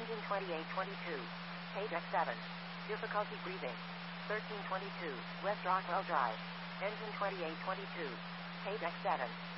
Engine 2822. Page X7. Difficulty breathing. 1322. West Rockwell Drive. Engine 2822. Page X7.